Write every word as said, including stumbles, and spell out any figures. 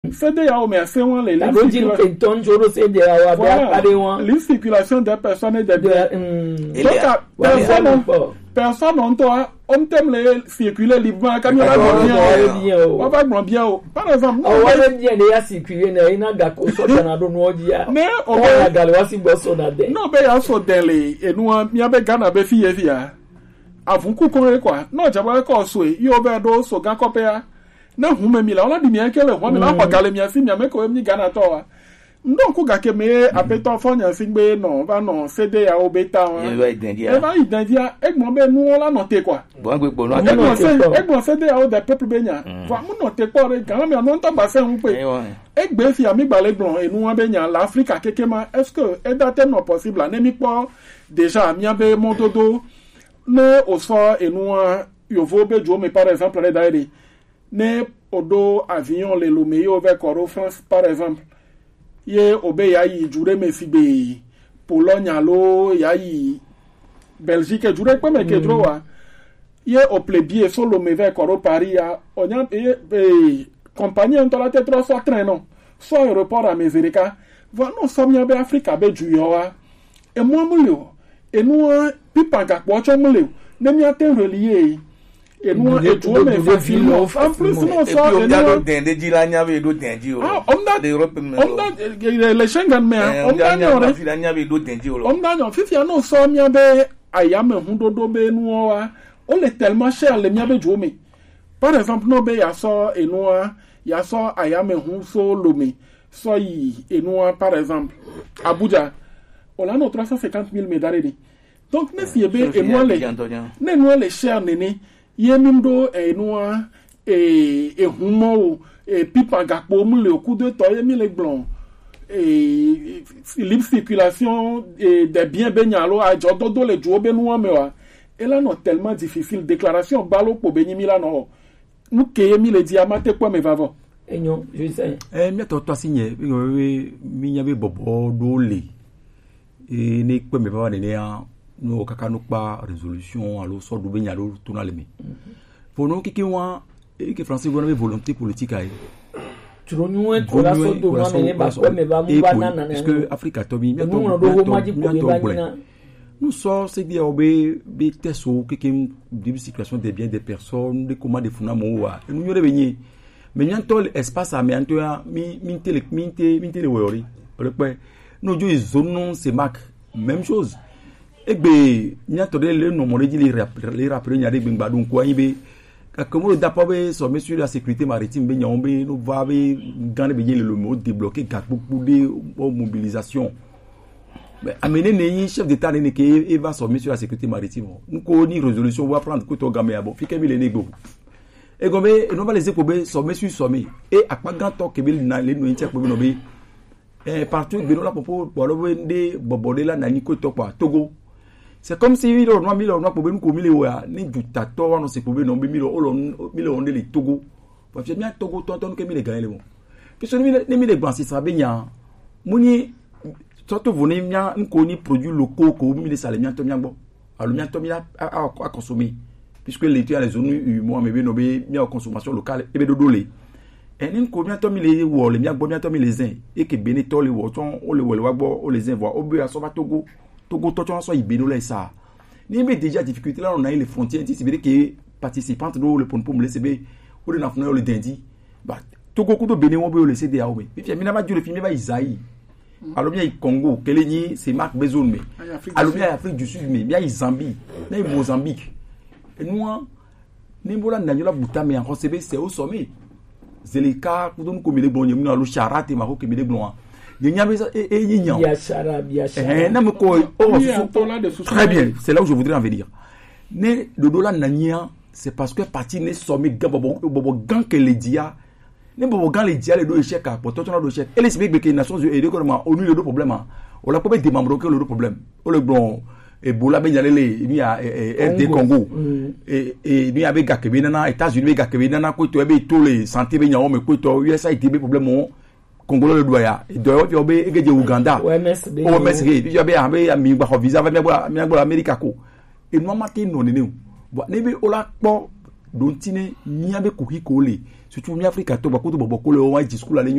C D A O mais c'est on les la logique que ton jour C D A O a parlé on la circulation des personnes et des biens donc personne personne on doit on t'aime les circuler librement comme il bien on va bien bien par exemple on va bien les circuler na ina ga ko so na do no dia mais on va ga le wasi bo so na de non be ya so dele e nu mi abe Ghana be fiye fiya avun ku kon quoi non jaba ko so yo be do so ga ko pe ya na hu me mi la ola di mi ekele ho mi la pa gale mi afi mi ameko mi Ghana to wa donc ko ga ke me apeto fonya singbe no va no C D A O beta wa e va idendia e va idendia e mo be nu ola noter quoi bon gbe po no e mo se e mo C D A O des peuples benya va mo noter quoi re kan mi no to ba se hu pe e gbe fi ami gbale gbon e nu wa benya l'Afrique kekema est-ce que e date non possible ne mi po déjà mi abe mondodo ne o so e nu yo vo be jo me par exemple le daire ne odo avion le lo me yo ve koro France par exemple ye obe ya yi jure me fibe Pologne lo ya yi Belgique jure pe me ke droa ye o plebie solo me ve koro Paris ya onya e compagnie on la tête so train non so aéroport à Mezerika va no so mi be Africa be juyo wa e mo mulio e no pipa ga po cho mulio ne mi aten relier et nous et tout mais facilement en plus non ça et nous dende dila nya be do denji o on a l'Europe on a les Schengen mais on a nya fi nya be do denji o on a nya fi fi no so mi be ayame hundodo be nu wa on est tellement cher le mi be jome par exemple no be ya so e nu ya so ayame hun so lomi so yi e nu par exemple Abuja on a no trois cent cinquante mille médailles donc ne fi be e nu le ne nu le cher nene yemimdo e noa e e humo e pipa gakpo mu le coup de to yemi le blon e libre circulation et des biens benyalo a jododo le jo be noa mewa et là non tellement difficile déclaration balo po benimi là non nous ke yemi le diamante po me vavo enyo je sais eh mi to to signé mi nyabe bobo do le e ne po me vavo ne ya no kakano pa résolution alors so do benya lo tuna le mi pour nous qui wa et que français vous avez volonté politique ai turonyo e to la so do ma me ba ko me ba mu ba nana parce que Africa to mi mi to nous sort c'est bien obé be teso que que de situation des biens des personnes de comment de funa mo wa nous yore benye mais nyanto espace a mais anto mi mi tele mi te mi tele wori le pe nous jo zone c'est marque même chose egbe nyato de le no mo le les rappeler nyade gbe gbadun ko yibe ka komo d'apo be so monsieur la sécurité maritime be nyombe no va be gane be le mo débloquer gakpo de mobilisation mais amener ne chef d'état ne ke e va so monsieur la sécurité maritime nko ni résolution va prendre ko to game abo fike mi le nego e gombe e no va les ekobe so monsieur sommet et akpa grand to ke be na le no ntia ko be no be e partout be no la popo bo lo be bobode la na ni ko to pa Togo. C'est comme si il on a mis on a pour ben ko mi le wa ni juta to wa no se ko be no be mi lo o mi le on de le Togo parce que bien Togo ton ton que mi le gagner le bon parce que mi le mi le grand c'est ça be nya muni surtout voni nya nko ni produits locaux ko mi le sale nya to nya bo alors nya to mi a à consommer puisque l'été a les zones u moi me be no be mi a consommation locale e be do dole et ni ko nya to mi le wo le nya bo nya to mi le zin et que bene to le wo ton o le wo le wa bo o le zin voir o be a so ba Togo Togo Togo soit ibeno là ça ni mais déjà difficulté là on a les frontières c'est veut dire que participante do le pon pom le cb ou le nafuna le dendi bah Togo ko do Bénin on be le C D A O mais puis mina ba le film ba Isaïe alors bien Congo keleni c'est Marc Bezoun mais alors bien Afrique du Sud mais bien Zambie mais Mozambique et nous ni bola nanyola buta mais en C B c'est au sommet c'est les cas pour nous comme les bons yemina lo charate ma ko que les blancs il y a et il y a très bien c'est là où je voudrais en venir ne le dollar nania c'est parce que parti ne sommet bobo bobo gang que les dia ne bobo gang les dia les deux échecs pour tout on a deux échecs et les pays que les nations unies économiquement on a le problème on a pas des membres que le problème on le bon Ebola ben yale il y a R D Congo et et il y a avec Gakebe nana États-Unis Gakebe nana ko to be to les santé ben yawo me ko to U S A été problème Congo le doya doya fi obe egeje Uganda o M S G fi obe ambe ami gba visa va mi gba mi gba America ko e no mate no ne ne bo ne be ola po don tine mi abe ko ki ko le surtout mi Africa to ba ko to bobo ko le o wa discours la